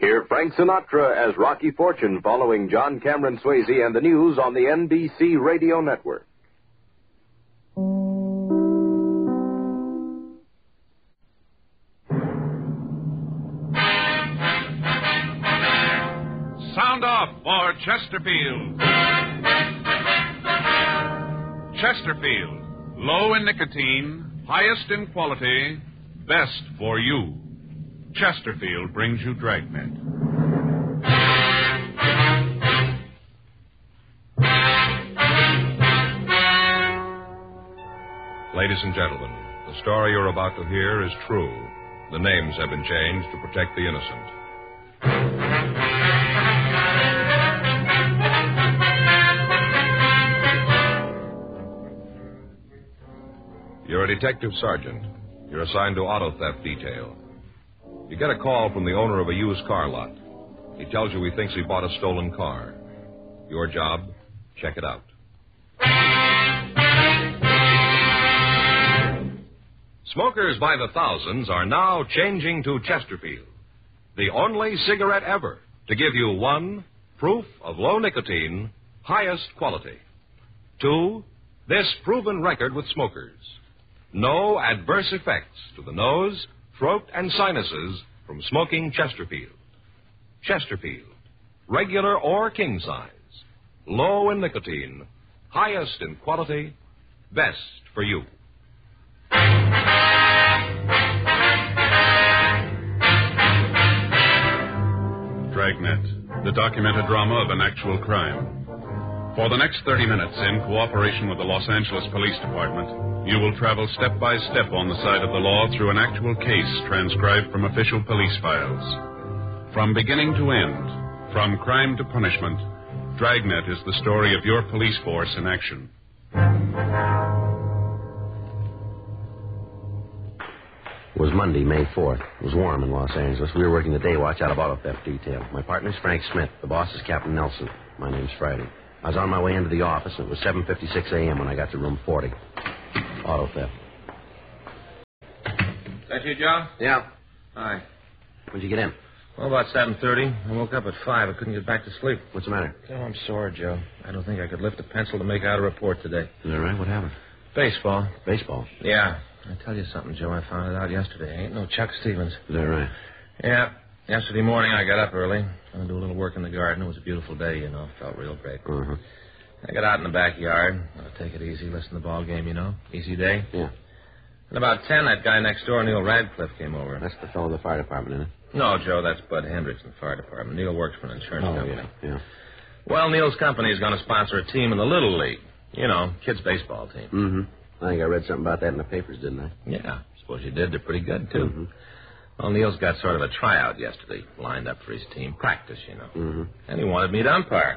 Hear Frank Sinatra as Rocky Fortune following John Cameron Swayze and the news on the NBC Radio Network. Sound off for Chesterfield. Chesterfield. Low in nicotine, highest in quality, best for you. Chesterfield brings you Dragnet. Ladies and gentlemen, the story you're about to hear is true. The names have been changed to protect the innocent. You're a detective sergeant. You're assigned to auto theft detail. You get a call from the owner of a used car lot. He tells you he thinks he bought a stolen car. Your job, check it out. Smokers by the thousands are now changing to Chesterfield, the only cigarette ever to give you 1, proof of low nicotine, highest quality. 2, this proven record with smokers. No adverse effects to the nose, throat, and sinuses from smoking Chesterfield. Chesterfield, regular or king size, low in nicotine, highest in quality, best for you. Dragnet, the documented drama of an actual crime. For the next 30 minutes, in cooperation with the Los Angeles Police Department, you will travel step by step on the side of the law through an actual case transcribed from official police files. From beginning to end, from crime to punishment, Dragnet is the story of your police force in action. It was Monday, May 4th. It was warm in Los Angeles. We were working the day watch out of auto theft detail. My partner's Frank Smith. The boss is Captain Nelson. My name's Friday. I was on my way into the office, and it was 7:56 a.m. when I got to room 40. Auto theft. That you, Joe? Yeah. Hi. When'd you get in? Well, about 7:30. I woke up at 5. I couldn't get back to sleep. What's the matter? Oh, I'm sore, Joe. I don't think I could lift a pencil to make out a report today. Is that right? What happened? Baseball. Baseball? Yeah. I tell you something, Joe. I found it out yesterday. Ain't no Chuck Stevens. Is that right? Yeah. Yesterday morning, I got up early. Going to do a little work in the garden. It was a beautiful day, you know. Felt real great. Uh-huh. I got out in the backyard. I'll take it easy, listen to the ball game, you know. Easy day. Yeah. At about 10, that guy next door, Neil Radcliffe, came over. That's the fellow in the fire department, isn't it? No, Joe, that's Bud Hendricks in the fire department. Neil works for an insurance company. Yeah. Well, Neil's company is going to sponsor a team in the Little League. You know, kids' baseball team. Mm-hmm. I think I read something about that in the papers, didn't I? Yeah, suppose you did. They're pretty good, too. Mm-hmm. Well, Neil's got sort of a tryout yesterday, lined up for his team. Practice, you know. Mm-hmm. And he wanted me to umpire.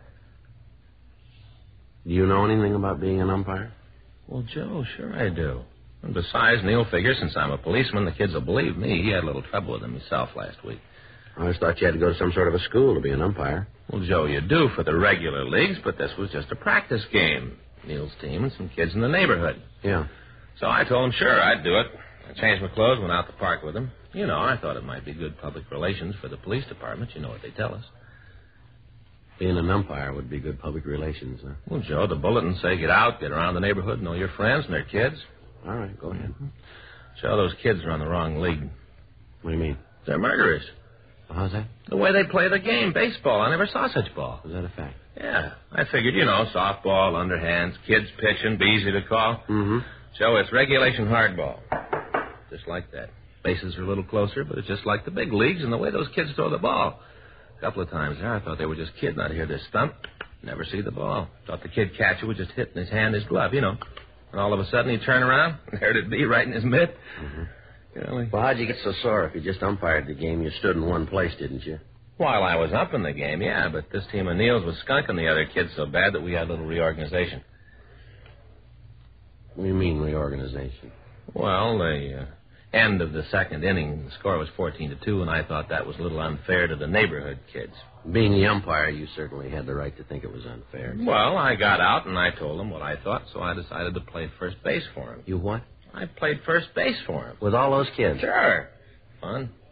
Do you know anything about being an umpire? Well, Joe, sure I do. And besides, Neil figures since I'm a policeman, the kids will believe me. He had a little trouble with them himself last week. I always thought you had to go to some sort of a school to be an umpire. Well, Joe, you do for the regular leagues, but this was just a practice game. Neil's team and some kids in the neighborhood. Yeah. So I told him, sure, I'd do it. I changed my clothes, went out to the park with him. You know, I thought it might be good public relations for the police department. You know what they tell us. Being an umpire would be good public relations, huh? Well, Joe, the bulletins say get out, get around the neighborhood, know your friends and their kids. All right, go ahead. Mm-hmm. Joe, those kids are on the wrong league. What do you mean? They're murderers. How's that? The way they play the game, baseball. I never saw such ball. Is that a fact? Yeah. I figured, you know, softball, underhands, kids pitching, be easy to call. Mm-hmm. Joe, it's regulation hardball. Just like that. Bases are a little closer, but it's just like the big leagues and the way those kids throw the ball. A couple of times there, I thought they were just kidding. I'd hear this thump, never see the ball. Thought the kid catcher would just hit in his hand, his glove, you know. And all of a sudden he'd turn around, and there'd it be right in his mitt. Mm-hmm. Golly. Well, how'd you get so sore if you just umpired the game? You stood in one place, didn't you? While I was up in the game, yeah, but this team of Neil's was skunking the other kids so bad that we had a little reorganization. What do you mean, reorganization? Well, the end of the second inning, the score was 14-2, and I thought that was a little unfair to the neighborhood kids. Being the umpire, you certainly had the right to think it was unfair. Well, I got out, and I told them what I thought, so I decided to play first base for him. You what? I played first base for him. With all those kids? Sure. Fun.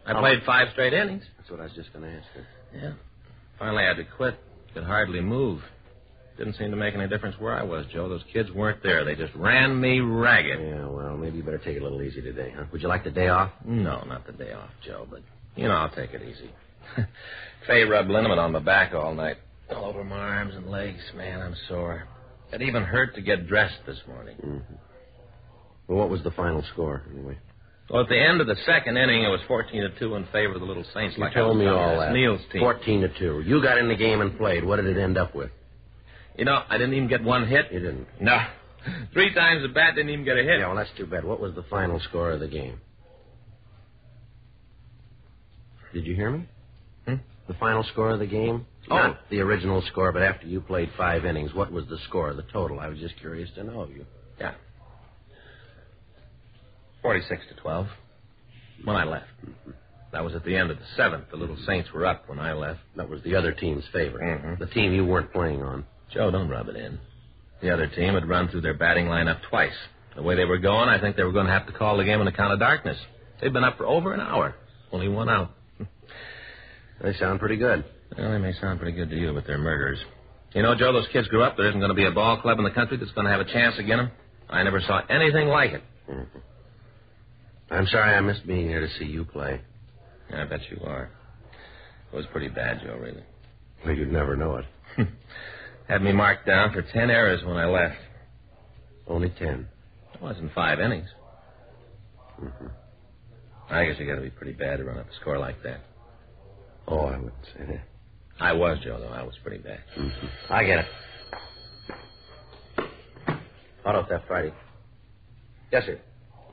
I played 5 straight innings. That's what I was just going to ask you. Yeah. Finally, I had to quit. Could hardly move. Didn't seem to make any difference where I was, Joe. Those kids weren't there. They just ran me ragged. Yeah, well, maybe you better take it a little easy today, huh? Would you like the day off? No, not the day off, Joe, but, I'll take it easy. Fay rubbed liniment on my back all night. All over my arms and legs. Man, I'm sore. It even hurt to get dressed this morning. Mm-hmm. Well, what was the final score, anyway? Well, at the end of the second inning, it was 14-2 in favor of the Little Saints. You told me all that. Neil's team. 14-2. You got in the game and played. What did it end up with? I didn't even get one hit. You didn't? No. 3 times the bat, didn't even get a hit. Yeah, well, that's too bad. What was the final score of the game? Did you hear me? The final score of the game? Oh. Not the original score, but after you played 5 innings, what was the score, the total? I was just curious to know. Yeah. 46-12. When I left. Mm-hmm. That was at the end of the 7th. The Little Saints were up when I left. That was the other team's favor. Mm-hmm. The team you weren't playing on. Joe, don't rub it in. The other team had run through their batting lineup twice. The way they were going, I think they were going to have to call the game on account of darkness. They'd been up for over an hour. Only 1 out. They sound pretty good. Well, they may sound pretty good to you, but they're murderers. Joe, those kids grew up. There isn't going to be a ball club in the country that's going to have a chance against them. I never saw anything like it. Mm-hmm. I'm sorry I missed being here to see you play. Yeah, I bet you are. It was pretty bad, Joe, really. Well, you'd never know it. Had me marked down for 10 errors when I left. Only 10. It wasn't 5 innings. Mm-hmm. I guess you got to be pretty bad to run up a score like that. Oh, I wouldn't say that. I was, Joe, though. I was pretty bad. Mm-hmm. I get it. Auto theft Friday. Yes, sir.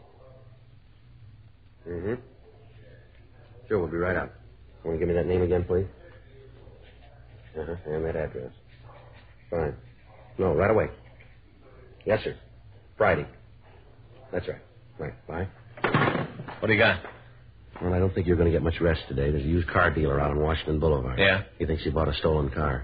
Mm-hmm. Sure, we'll be right out. Want to give me that name again, please? Uh-huh, and that address. Fine. No, right away. Yes, sir. Friday. That's right. Right, bye. What do you got? Well, I don't think you're going to get much rest today. There's a used car dealer out on Washington Boulevard. Yeah? He thinks he bought a stolen car.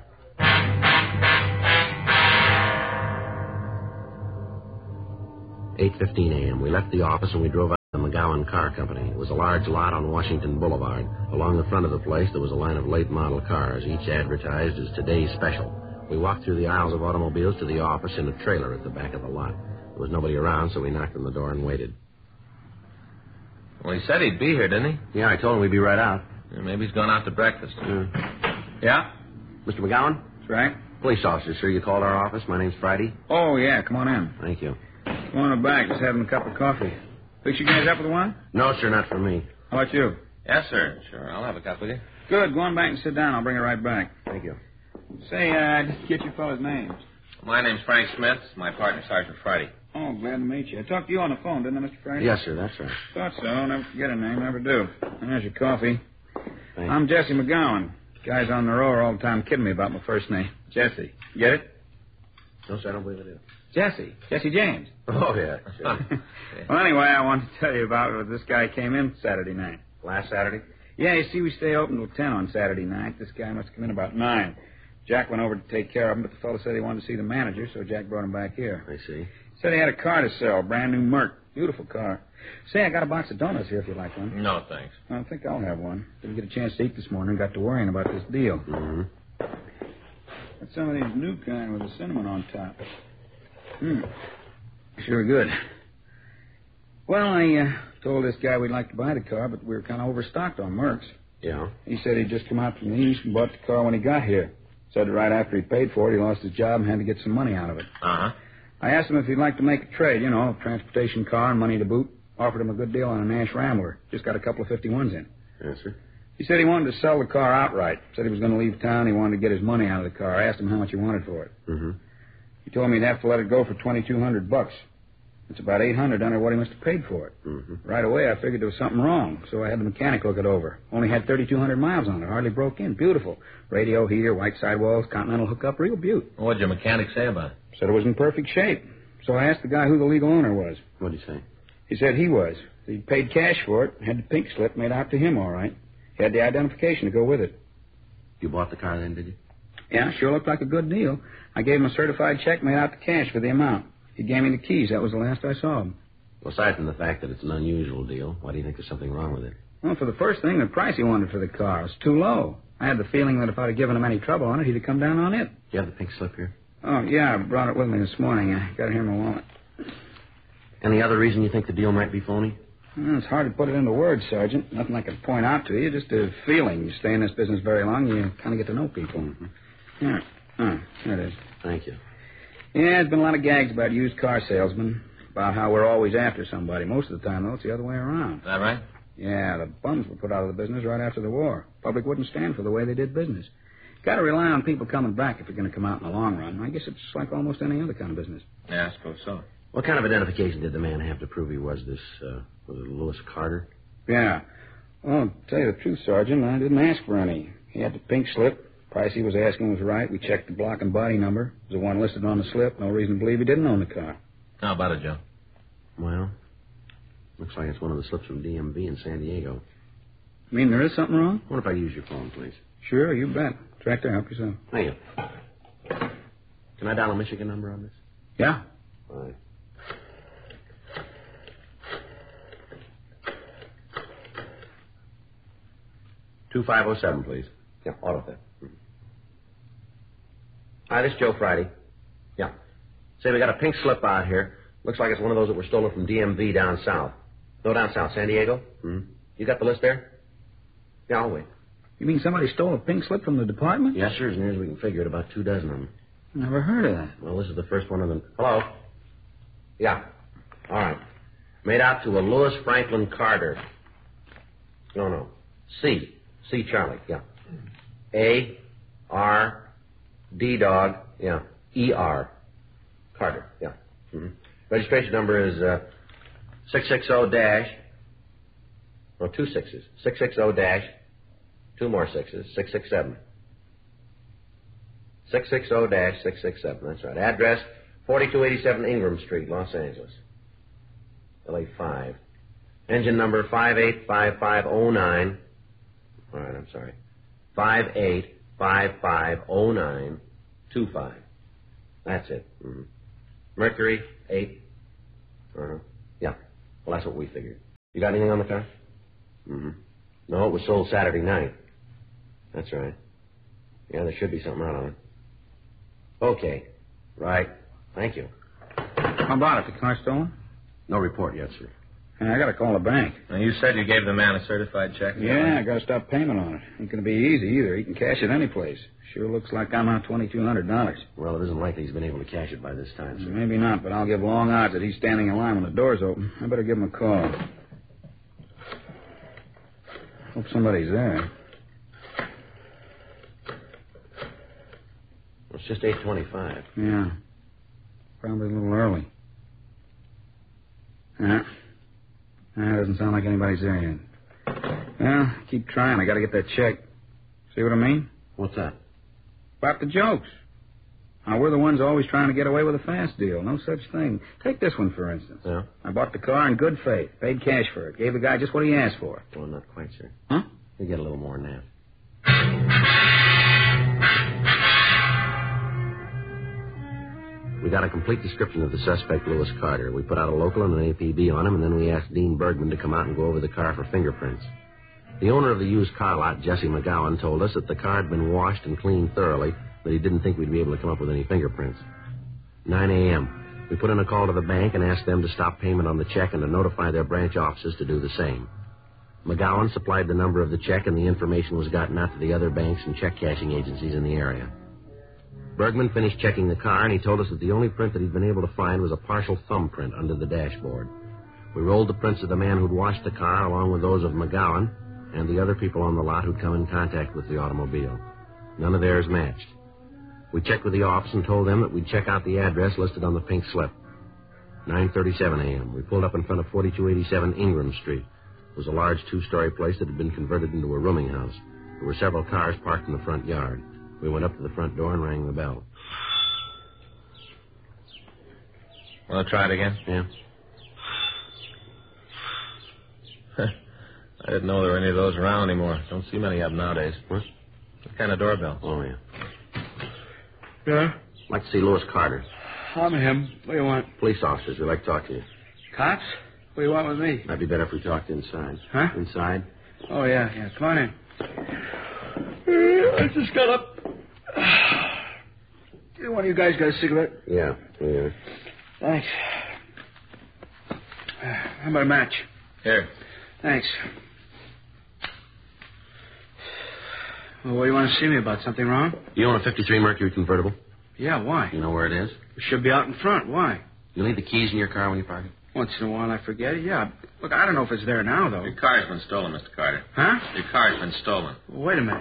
8:15 a.m. We left the office and we drove out to the McGowan Car Company. It was a large lot on Washington Boulevard. Along the front of the place, there was a line of late model cars, each advertised as today's special. We walked through the aisles of automobiles to the office in a trailer at the back of the lot. There was nobody around, so we knocked on the door and waited. Well, he said he'd be here, didn't he? Yeah, I told him we'd be right out. Yeah, maybe he's gone out to breakfast. Yeah? Mr. McGowan? That's right. Police officer, sir. You called our office. My name's Friday. Oh, yeah. Come on in. Thank you. Come on in the back. Just having a cup of coffee. Fix you guys up with one? No, sir, not for me. How about you? Yes, sir. Sure, I'll have a cup with you. Good. Go on back and sit down. I'll bring it right back. Thank you. Say, just get your fellas' names. My name's Frank Smith. My partner, Sergeant Friday. Oh, glad to meet you. I talked to you on the phone, didn't I, Mr. Friday? Yes, sir, that's right. Thought so. Never forget a name. Never do. And there's your coffee. Thanks. I'm Jesse McGowan. Guys on the row are all the time kidding me about my first name. Jesse. Get it? No, sir, I don't believe it is. Jesse. Jesse James. Oh, yeah, sure. Well, anyway, I wanted to tell you about this guy came in Saturday night. Last Saturday? Yeah, you see, we stay open till 10 on Saturday night. This guy must come in about 9. Jack went over to take care of him, but the fellow said he wanted to see the manager, so Jack brought him back here. I see. Said he had a car to sell, brand new Merc. Beautiful car. Say, I got a box of donuts here if you'd like one. No, thanks. I think I'll have one. Didn't get a chance to eat this morning. Got to worrying about this deal. Mm-hmm. Got some of these new kind with the cinnamon on top. Sure good. Well, I told this guy we'd like to buy the car, but we were kind of overstocked on Mercs. Yeah? He said he'd just come out from the east and bought the car when he got here. Said right after he paid for it, he lost his job and had to get some money out of it. Uh-huh. I asked him if he'd like to make a trade, a transportation car and money to boot. Offered him a good deal on a Nash Rambler. Just got a couple of 51s in. Yes, sir. He said he wanted to sell the car outright. Said he was going to leave town. He wanted to get his money out of the car. I asked him how much he wanted for it. Mm-hmm. He told me he'd have to let it go for $2,200. It's about $800 under what he must have paid for it. Mm-hmm. Right away, I figured there was something wrong, so I had the mechanic look it over. Only had 3,200 miles on it. Hardly broke in. Beautiful. Radio, heater, white sidewalls, continental hookup. Real beaut. What'd your mechanic say about it? Said it was in perfect shape. So I asked the guy who the legal owner was. What'd he say? He said he was. He paid cash for it, had the pink slip made out to him all right. He had the identification to go with it. You bought the car then, did you? Yeah, sure looked like a good deal. I gave him a certified check made out to cash for the amount. He gave me the keys. That was the last I saw him. Well, aside from the fact that it's an unusual deal, why do you think there's something wrong with it? Well, for the first thing, the price he wanted for the car was too low. I had the feeling that if I'd have given him any trouble on it, he'd have come down on it. Do you have the pink slip here? Oh, yeah, I brought it with me this morning. I got it here in my wallet. Any other reason you think the deal might be phony? Well, it's hard to put it into words, Sergeant. Nothing I can point out to you, just a feeling. You stay in this business very long, you kind of get to know people. Mm-hmm. Yeah. Oh, there it is. Thank you. Yeah, there's been a lot of gags about used car salesmen, about how we're always after somebody. Most of the time, though, it's the other way around. Is that right? Yeah, the bums were put out of the business right after the war. Public wouldn't stand for the way they did business. Got to rely on people coming back if you're going to come out in the long run. I guess it's like almost any other kind of business. Yeah, I suppose so. What kind of identification did the man have to prove he was this, was it Lewis Carter? Yeah. Well, to tell you the truth, Sergeant, I didn't ask for any. He had the pink slip. Price he was asking was right. We checked the block and body number. It was the one listed on the slip. No reason to believe he didn't own the car. How about it, Joe? Well, looks like it's one of the slips from DMV in San Diego. You mean there is something wrong? What if I use your phone, please? Sure, you bet. Tractor, help yourself. Thank you. Can I dial a Michigan number on this? Yeah. Fine. $2507, please. Yeah, auto theft. Hi, this is Joe Friday. Yeah. Say, we got a pink slip out here. Looks like it's one of those that were stolen from DMV down south. No, down south. San Diego? You got the list there? Yeah, I'll wait. You mean somebody stole a pink slip from the department? Yes, sir. As near as we can figure it, about 24 of them. Never heard of that. Well, this is the first one of them. Hello? Yeah. All right. Made out to a Lewis Franklin Carter. No. C. Charlie. Yeah. A. R. D. Dog. Yeah. E.R. Carter. Yeah. Registration number is 660-. No, 2 6s. 660-. 2 more 6s. 667. 660-667. That's right. Address 4287 Ingram Street, Los Angeles. LA5. Engine number 585509. All right, I'm sorry. 58550925. That's it. Mercury 8. Yeah. Well, that's what we figured. You got anything on the car? No, it was sold Saturday night. That's right. Yeah, there should be something out on it. Okay. Right. Thank you. How about it? The car stolen? No report yet, sir. I got to call the bank. Now, you said you gave the man a certified check. Yeah, I got to stop payment on it. Ain't going to be easy either. He can cash it any place. Sure looks like I'm out $2,200. Well, it isn't likely he's been able to cash it by this time, sir. Maybe not, but I'll give long odds that he's standing in line when the door's open. I better give him a call. Hope somebody's there. Well, it's just 8:25. Yeah. Probably a little early. Yeah. Doesn't sound like anybody's there yet. Well, keep trying. I got to get that check. See what I mean? What's that? About the jokes. Now, we're the ones always trying to get away with a fast deal. No such thing. Take this one, for instance. Yeah? I bought the car in good faith. Paid cash for it. Gave the guy just what he asked for. Well, not quite, sir. Huh? You get a little more than that. We got a complete description of the suspect, Lewis Carter. We put out a local and an APB on him, and then we asked Dean Bergman to come out and go over the car for fingerprints. The owner of the used car lot, Jesse McGowan, told us that the car had been washed and cleaned thoroughly, but he didn't think we'd be able to come up with any fingerprints. 9 a.m. We put in a call to the bank and asked them to stop payment on the check and to notify their branch offices to do the same. McGowan supplied the number of the check, and the information was gotten out to the other banks and check cashing agencies in the area. Bergman finished checking the car, and he told us that the only print that he'd been able to find was a partial thumbprint under the dashboard. We rolled the prints of the man who'd washed the car along with those of McGowan and the other people on the lot who'd come in contact with the automobile. None of theirs matched. We checked with the office and told them that we'd check out the address listed on the pink slip. 9:37 a.m. We pulled up in front of 4287 Ingram Street. It was a large 2-story place that had been converted into a rooming house. There were several cars parked in the front yard. We went up to the front door and rang the bell. Want to try it again? Yeah. I didn't know there were any of those around anymore. Don't see many of them nowadays. What? What kind of doorbell? Oh, yeah. Yeah? I'd like to see Lewis Carter. I'm him. What do you want? Police officers. We'd like to talk to you. Cops? What do you want with me? Might be better if we talked inside. Huh? Inside? Oh, yeah. Come on in. I just got up. One of you guys got a cigarette? Yeah. Thanks. How about a match? Here. Thanks. Well, what do you want to see me about? Something wrong? You own a 53 Mercury convertible? Yeah, why? You know where it is? It should be out in front. Why? You leave the keys in your car when you park it? Once in a while I forget it, yeah. Look, I don't know if it's there now, though. Your car's been stolen, Mr. Carter. Huh? Your car's been stolen. Wait a minute.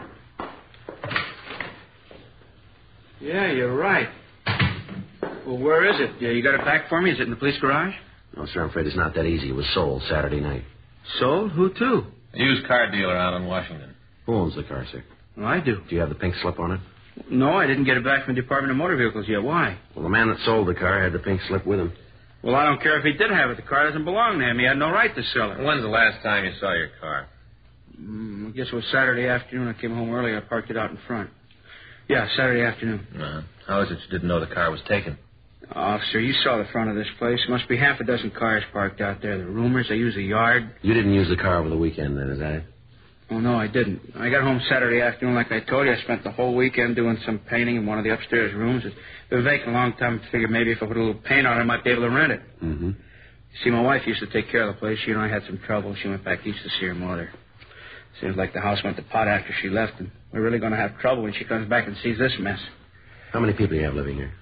Yeah, you're right. Well, where is it? Yeah, you got it back for me? Is it in the police garage? No, sir, I'm afraid it's not that easy. It was sold Saturday night. Sold? Who to? A used car dealer out in Washington. Who owns the car, sir? Well, I do. Do you have the pink slip on it? No, I didn't get it back from the Department of Motor Vehicles yet. Why? Well, the man that sold the car had the pink slip with him. Well, I don't care if he did have it. The car doesn't belong to him. He had no right to sell it. When's the last time you saw your car? I guess it was Saturday afternoon. I came home early. I parked it out in front. Yeah, Saturday afternoon. How is it you didn't know the car was taken? Officer, you saw the front of this place. Must be half a dozen cars parked out there. The rumors, they use a yard. You didn't use the car over the weekend, then, is that it? Oh, no, I didn't. I got home Saturday afternoon, like I told you. I spent the whole weekend doing some painting in one of the upstairs rooms. It's been vacant a long time. I figured maybe if I put a little paint on it, I might be able to rent it. Mm-hmm. See, my wife used to take care of the place. She and I had some trouble. She went back east to see her mother. Seems like the house went to pot after she left, and we're really going to have trouble when she comes back and sees this mess. How many people do you have living here?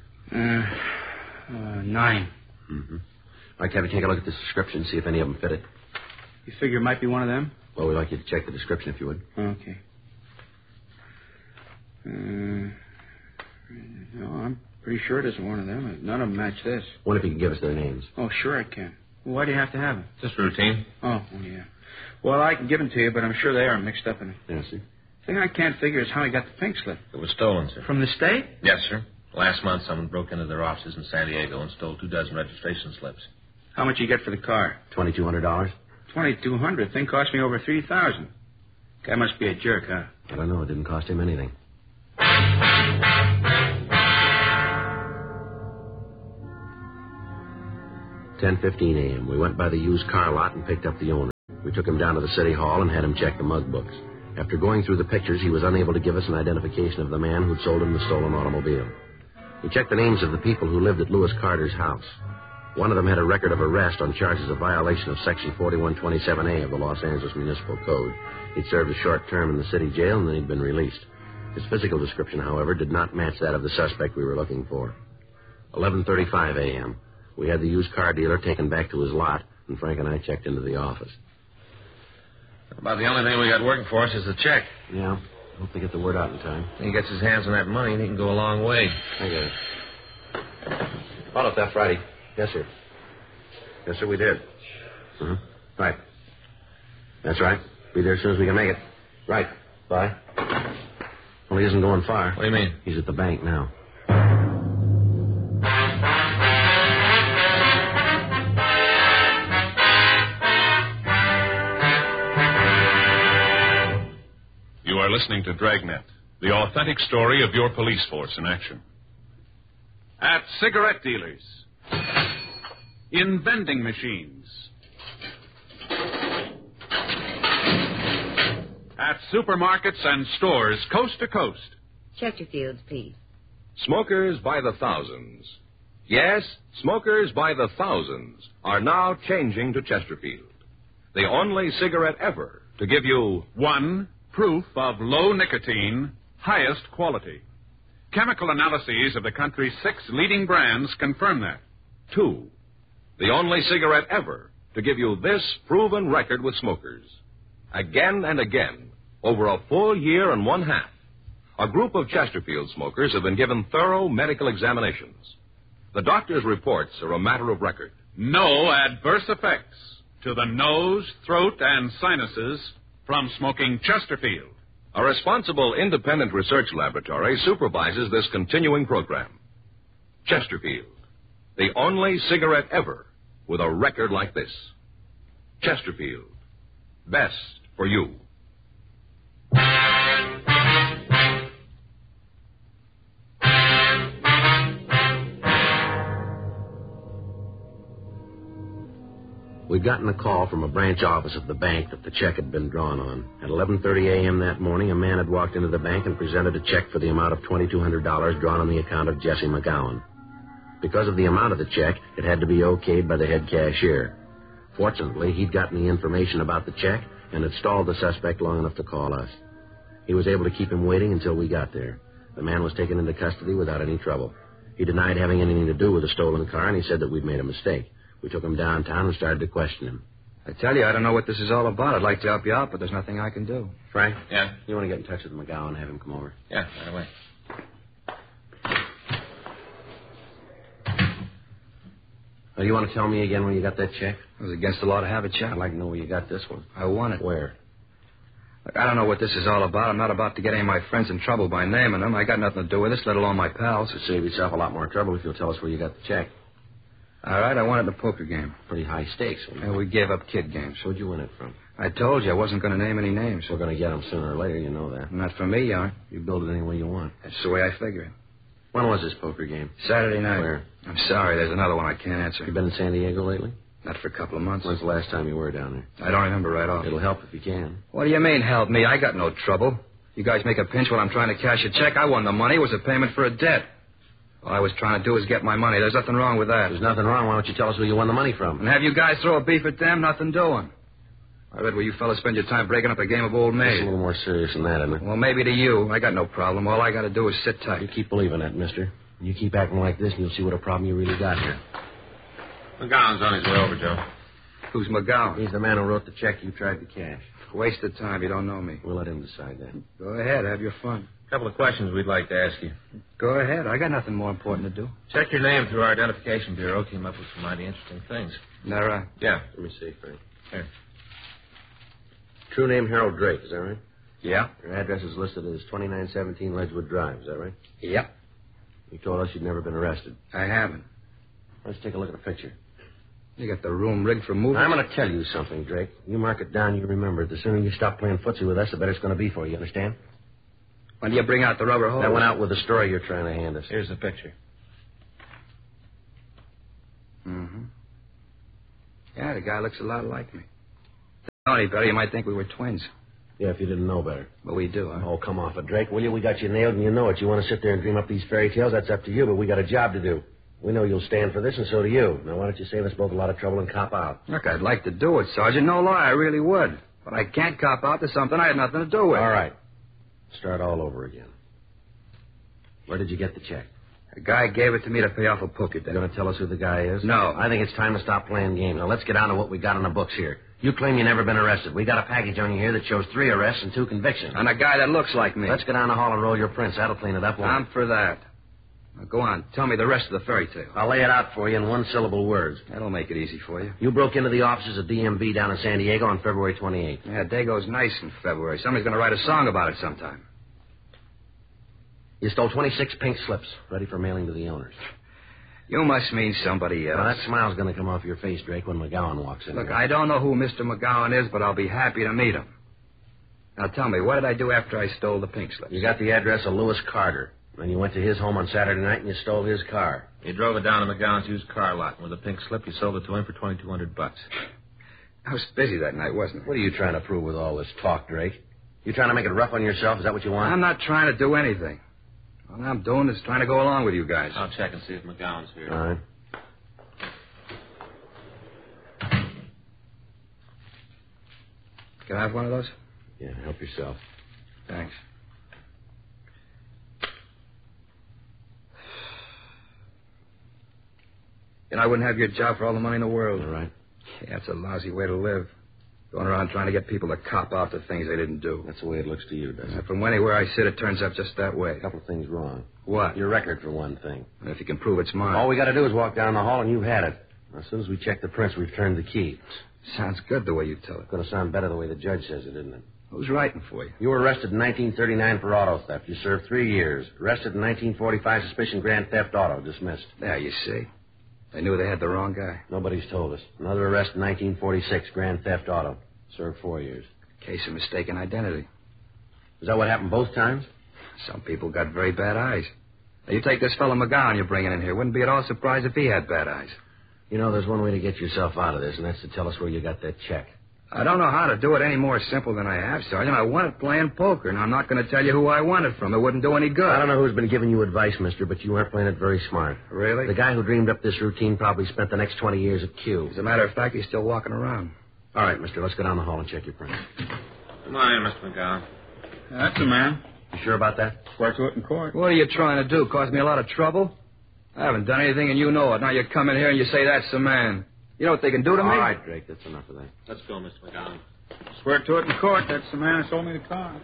9. Mm-hmm. I'd like to have you take a look at this description, see if any of them fit it. You figure it might be one of them? Well, we'd like you to check the description if you would. Okay. No, I'm pretty sure it isn't one of them. None of them match this. Wonder if you can give us their names. Oh, sure I can. Well, why do you have to have them? Just routine. Oh, yeah. Well, I can give them to you, but I'm sure they are mixed up in it. Yes, sir. The thing I can't figure is how he got the pink slip. It was stolen, sir. From the state? Yes, sir. Last month, someone broke into their offices in San Diego and stole 24 registration slips. How much you get for the car? $2,200? $2,200. Thing cost me over $3,000. Guy must be a jerk, huh? I don't know. It didn't cost him anything. 10:15 a.m. We went by the used car lot and picked up the owner. We took him down to the city hall and had him check the mug books. After going through the pictures, he was unable to give us an identification of the man who'd sold him the stolen automobile. We checked the names of the people who lived at Lewis Carter's house. One of them had a record of arrest on charges of violation of Section 4127A of the Los Angeles Municipal Code. He'd served a short term in the city jail, and then he'd been released. His physical description, however, did not match that of the suspect we were looking for. 11:35 a.m. We had the used car dealer taken back to his lot, and Frank and I checked into the office. About the only thing we got working for us is the check. Yeah, hope they get the word out in time. He gets his hands on that money, and he can go a long way. I get it. Auto theft Friday. Yes, sir. Yes, sir, we did. Uh-huh. Right. That's right. Be there as soon as we can make it. Right. Bye. Well, he isn't going far. What do you mean? He's at the bank now. You are listening to Dragnet, the authentic story of your police force in action. At cigarette dealers, in vending machines, at supermarkets and stores coast to coast. Chesterfield's, please. Smokers by the thousands. Yes, smokers by the thousands are now changing to Chesterfield, the only cigarette ever to give you One, proof of low nicotine, highest quality. Chemical analyses of the country's 6 leading brands confirm that. 2, the only cigarette ever to give you this proven record with smokers. Again and again, over a full year and 1/2, a group of Chesterfield smokers have been given thorough medical examinations. The doctor's reports are a matter of record. No adverse effects to the nose, throat, and sinuses from smoking Chesterfield. A responsible independent research laboratory supervises this continuing program. Chesterfield, the only cigarette ever with a record like this. Chesterfield, best for you. We We'd gotten a call from a branch office of the bank that the check had been drawn on. At 11:30 a.m. that morning, a man had walked into the bank and presented a check for the amount of $2,200 drawn on the account of Jesse McGowan. Because of the amount of the check, it had to be okayed by the head cashier. Fortunately, he'd gotten the information about the check and had stalled the suspect long enough to call us. He was able to keep him waiting until we got there. The man was taken into custody without any trouble. He denied having anything to do with the stolen car, and he said that we'd made a mistake. We took him downtown and started to question him. I tell you, I don't know what this is all about. I'd like to help you out, but there's nothing I can do. Frank? Yeah? You want to get in touch with McGowan and have him come over? Yeah, right away. You want to tell me again when you got that check? It was against the law to have it, Chuck. I'd like to know where you got this one. I won it. Where? Look, I don't know what this is all about. I'm not about to get any of my friends in trouble by naming them. I got nothing to do with this, let alone my pals. You'll save yourself a lot more trouble if you'll tell us where you got the check. All right, I won it in a poker game. Pretty high stakes. And we gave up kid games. Where'd you win it from? I told you I wasn't going to name any names. We're going to get them sooner or later, you know that. Not for me, you aren't. You build it any way you want. That's the way I figure it. When was this poker game? Saturday night. Where? I'm sorry, there's another one I can't answer. You been in San Diego lately? Not for a couple of months. When's the last time you were down there? I don't remember right off. It'll help if you can. What do you mean, help me? I got no trouble. You guys make a pinch while I'm trying to cash a check. I won the money. It was a payment for a debt. All I was trying to do was get my money. There's nothing wrong with that. There's nothing wrong. Why don't you tell us where you won the money from? And have you guys throw a beef at them? Nothing doing. I read where you fellas spend your time breaking up a game of old It's maid. a little more serious than that, isn't it? Well, maybe to you. I got no problem. All I got to do is sit tight. You keep believing that, mister. You keep acting like this, and you'll see what a problem you really got here. McGowan's on his way over, Joe. Who's McGowan? He's the man who wrote the check you tried to cash. Waste of time. You don't know me. We'll let him decide that. Go ahead. Have your fun. A couple of questions we'd like to ask you. Go ahead. I got nothing more important to do. Check your name through our identification bureau. Came up with some mighty interesting things. Isn't that right? Yeah. Let me see, Frank. Here. True name Harold Drake, is that right? Yeah. Your address is listed as 2917 Ledgewood Drive, is that right? Yep. You told us you'd never been arrested. I haven't. Let's take a look at the picture. You got the room rigged for movies? I'm going to tell you something, Drake. You mark it down, you remember it. The sooner you stop playing footsie with us, the better it's going to be for you, understand? When do you bring out the rubber hose? That went out with the story you're trying to hand us. Here's the picture. Mm-hmm. Yeah, the guy looks a lot like me. Any better, you might think we were twins. Yeah, if you didn't know better. But we do, huh? Oh, come off it, Drake, will you? We got you nailed, and you know it. You want to sit there and dream up these fairy tales? That's up to you, but we got a job to do. We know you'll stand for this, and so do you. Now, why don't you save us both a lot of trouble and cop out? Look, I'd like to do it, Sergeant. No lie, I really would. But I can't cop out to something I had nothing to do with. All right. Start all over again. Where did you get the check? A guy gave it to me to pay off a poker debt. You going to tell us who the guy is? No. I think it's time to stop playing games. Now, let's get down to what we got on the books here. You claim you never been arrested. We got a package on you here that shows 3 arrests and 2 convictions. And a guy that looks like me. Let's go down the hall and roll your prints. That'll clean it up, won't I'm for that. Now, go on. Tell me the rest of the fairy tale. I'll lay it out for you in 1-syllable words. That'll make it easy for you. You broke into the offices of DMV down in San Diego on February 28th. Yeah, day goes nice in February. Somebody's going to write a song about it sometime. You stole 26 pink slips, ready for mailing to the owners. You must mean somebody else. Now, that smile's going to come off your face, Drake, when McGowan walks in. Look, here. I don't know who Mr. McGowan is, but I'll be happy to meet him. Now, tell me, what did I do after I stole the pink slips? You got the address of Lewis Carter. Then you went to his home on Saturday night and you stole his car. You drove it down to McGowan's used car lot. And with a pink slip, you sold it to him for $2,200. I was busy that night, wasn't I? What are you trying to prove with all this talk, Drake? You trying to make it rough on yourself? Is that what you want? I'm not trying to do anything. All I'm doing is trying to go along with you guys. I'll check and see if McGowan's here. All right. Can I have one of those? Yeah, help yourself. Thanks. And I wouldn't have your job for all the money in the world. All right. Yeah, it's a lousy way to live. Going around trying to get people to cop out to things they didn't do. That's the way it looks to you, doesn't it? From anywhere I sit, it turns out just that way. A couple of things wrong. What? Your record, for one thing. And if you can prove it's mine. All we got to do is walk down the hall and you've had it. As soon as we check the prints, we've turned the key. Sounds good the way you tell it. It's going to sound better the way the judge says it, isn't it? Who's writing for you? You were arrested in 1939 for auto theft. You served 3 years. Arrested in 1945, suspicion grand theft auto. Dismissed. There, you see. They knew they had the wrong guy. Nobody's told us. Another arrest in 1946, grand theft auto. Served 4 years. Case of mistaken identity. Is that what happened both times? Some people got very bad eyes. Now, you take this fellow McGowan you're bringing in here. Wouldn't be at all surprised if he had bad eyes. You know, there's one way to get yourself out of this, and that's to tell us where you got that check. I don't know how to do it any more simple than I have, Sergeant. I won it playing poker, and I'm not going to tell you who I won it from. It wouldn't do any good. I don't know who's been giving you advice, mister, but you aren't playing it very smart. Really? The guy who dreamed up this routine probably spent the next 20 years at Q. As a matter of fact, he's still walking around. All right, mister, let's go down the hall and check your prints. Come on, Mr. McGowan. That's the man. You sure about that? Swear to it in court. What are you trying to do? Cause me a lot of trouble? I haven't done anything, and you know it. Now you come in here and you say that's the man. You know what they can do to me? All right, Drake, that's enough of that. Let's go, Mr. McGowan. Swear to it in court. That's the man who sold me the car.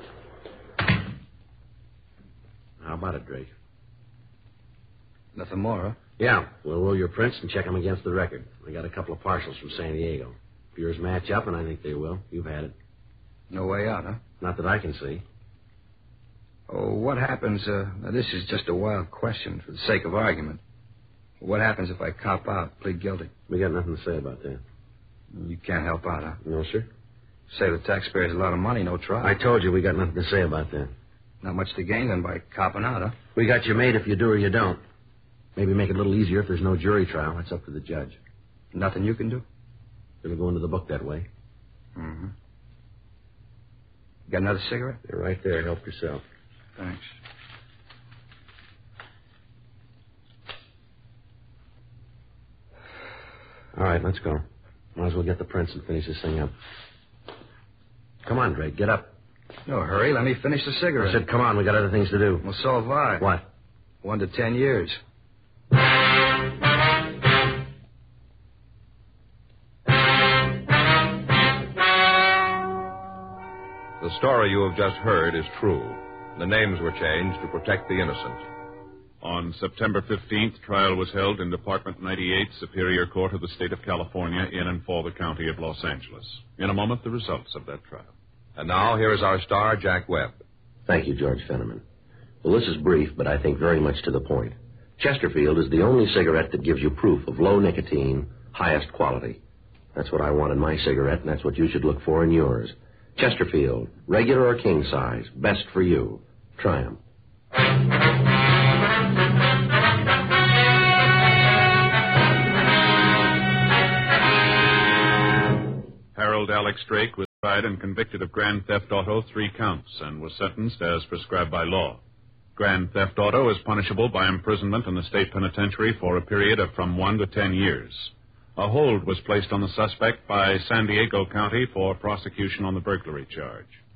How about it, Drake? Nothing more, huh? Yeah, we'll roll your prints and check them against the record. I got a couple of partials from San Diego. If yours match up, and I think they will, you've had it. No way out, huh? Not that I can see. Oh, what happens, now this is just a wild question for the sake of argument. What happens if I cop out, plead guilty? We got nothing to say about that. You can't help out, huh? No, sir. Save the taxpayers a lot of money, no trial. I told you we got nothing to say about that. Not much to gain then by copping out, huh? We got you made if you do or you don't. Maybe make it a little easier if there's no jury trial. That's up to the judge. Nothing you can do? It'll go into the book that way. Mm-hmm. Got another cigarette? They're right there. Help yourself. Thanks. All right, let's go. Might as well get the prints and finish this thing up. Come on, Drake, get up. No hurry. Let me finish the cigarette. I said, come on, we got other things to do. Well, so have I. What? 1 to 10 years. The story you have just heard is true. The names were changed to protect the innocent. On September 15th, trial was held in Department 98, Superior Court of the State of California, in and for the County of Los Angeles. In a moment, the results of that trial. And now, here is our star, Jack Webb. Thank you, George Fenneman. Well, this is brief, but I think very much to the point. Chesterfield is the only cigarette that gives you proof of low nicotine, highest quality. That's what I want in my cigarette, and that's what you should look for in yours. Chesterfield, regular or king size, best for you. Try 'em. Harold Alex Drake was tried and convicted of grand theft auto 3 counts and was sentenced as prescribed by law. Grand theft auto is punishable by imprisonment in the state penitentiary for a period of from 1 to 10 years. A hold was placed on the suspect by San Diego County for prosecution on the burglary charge.